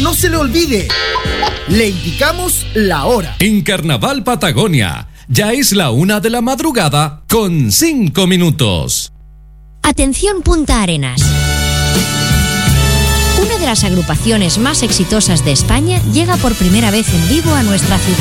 no se le olvide, le indicamos la hora. En Carnaval Patagonia, ya es la 1 de la madrugada con 5 minutos. Atención Punta Arenas. Una de las agrupaciones más exitosas de España llega por primera vez en vivo a nuestra ciudad.